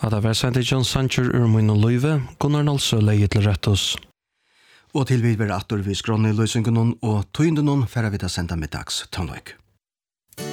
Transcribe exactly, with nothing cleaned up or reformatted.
At det var sendt John Sancher ur min og løyve, Gunnar Nalsø leie til rettos. Og til vi vil atter vi skrånne i løsningen og tøynden for å vi ta senda middags tønnløyk.